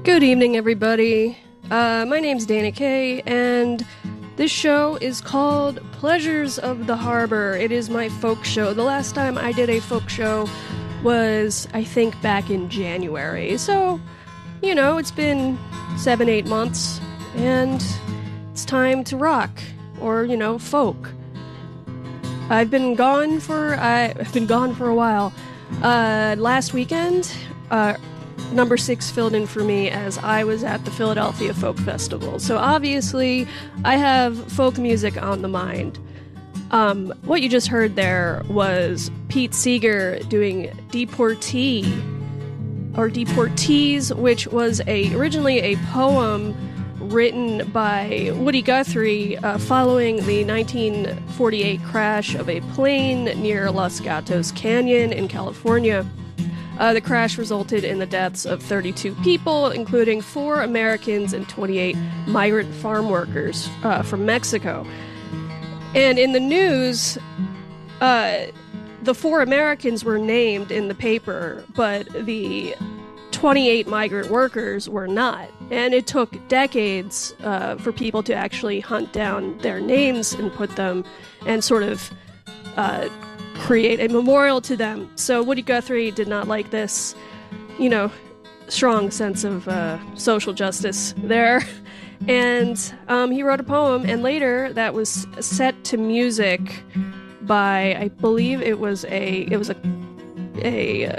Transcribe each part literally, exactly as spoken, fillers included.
Good evening, everybody. Uh, my name's Dana Kay, and this show is called Pleasures of the Harbor. It is my folk show. The last time I did a folk show was, I think, back in January. So, you know, it's been seven, eight months, and it's time to rock, or, you know, folk. I've been gone for, I, I've been gone for a while. Uh, last weekend, uh, Number Six filled in for me as I was at the Philadelphia Folk Festival. So obviously, I have folk music on the mind. Um, what you just heard there was Pete Seeger doing Deportee, or Deportees, which was a originally a poem written by Woody Guthrie uh, following the nineteen forty-eight crash of a plane near Los Gatos Canyon in California. Uh, the crash resulted in the deaths of thirty-two people, including four Americans and twenty-eight migrant farm workers uh, from Mexico. And in the news, uh, the four Americans were named in the paper, but the twenty-eight migrant workers were not. And it took decades uh, for people to actually hunt down their names and put them and sort of uh, create a memorial to them. So Woody Guthrie did not like this, you know, strong sense of uh, social justice there. And um, he wrote a poem, and later that was set to music by, I believe it was a, it was a, a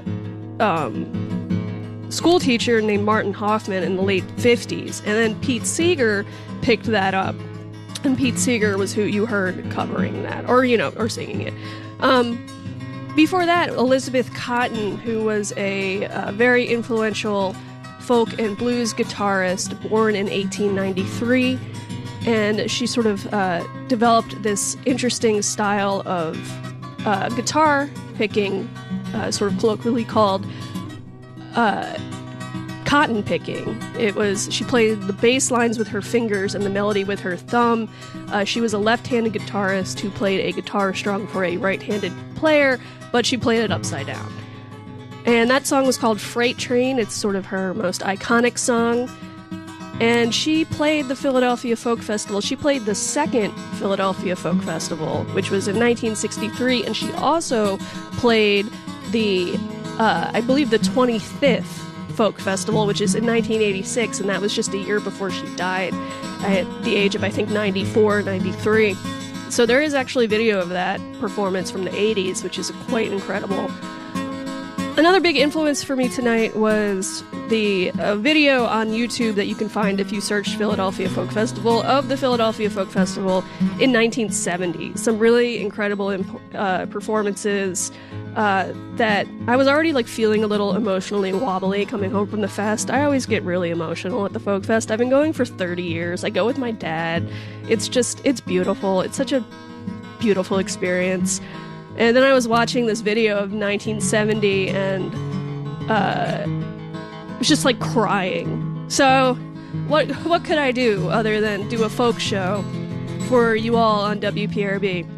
um, school teacher named Martin Hoffman in the late fifties. And then Pete Seeger picked that up. And Pete Seeger was who you heard covering that, or, you know, or singing it. Um, before that, Elizabeth Cotten, who was a uh, very influential folk and blues guitarist, born in eighteen ninety-three, and she sort of uh, developed this interesting style of uh, guitar picking, uh, sort of colloquially called uh, cotton picking. It was, she played the bass lines with her fingers and the melody with her thumb. Uh, she was a left-handed guitarist who played a guitar strung for a right-handed player, but she played it upside down. And that song was called Freight Train. It's sort of her most iconic song. And she played the Philadelphia Folk Festival. She played the second Philadelphia Folk Festival, which was in nineteen sixty-three, and she also played the, uh, I believe, the twenty-fifth Folk Festival, which is in nineteen eighty-six, and that was just a year before she died at the age of, I think, ninety-four, ninety-three. So there is actually video of that performance from the eighties, which is quite incredible. Another big influence for me tonight was the uh, video on YouTube that you can find if you search Philadelphia Folk Festival of the Philadelphia Folk Festival in nineteen seventy. Some really incredible imp- uh, performances uh, that I was already like feeling a little emotionally wobbly coming home from the fest. I always get really emotional at the Folk Fest. I've been going for thirty years. I go with my dad. It's just, it's beautiful. It's such a beautiful experience. And then I was watching this video of nineteen seventy and uh, I was just like crying. So what what could I do other than do a folk show for you all on W P R B?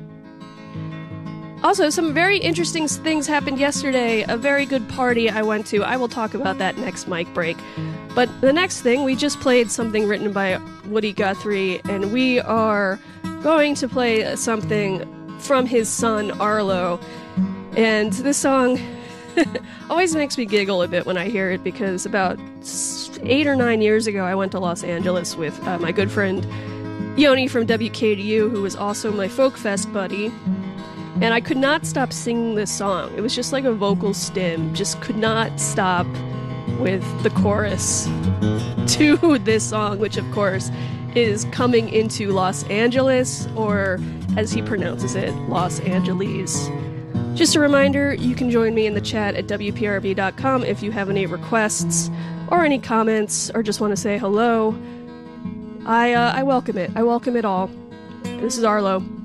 Also, some very interesting things happened yesterday. A very good party I went to. I will talk about that next mic break. But the next thing, we just played something written by Woody Guthrie, and we are going to play something from his son Arlo. And this song always makes me giggle a bit when I hear it, because about eight or nine years ago I went to Los Angeles with uh, my good friend Yoni from W K D U, who was also my Folk Fest buddy, and I could not stop singing this song. It was just like a vocal stim, just could not stop with the chorus to this song, which of course is Coming into Los Angeles, or as he pronounces it, Los Angeles. Just a reminder, you can join me in the chat at W P R B dot com if you have any requests or any comments or just want to say hello. I, uh, I welcome it. I welcome it all. This is Arlo.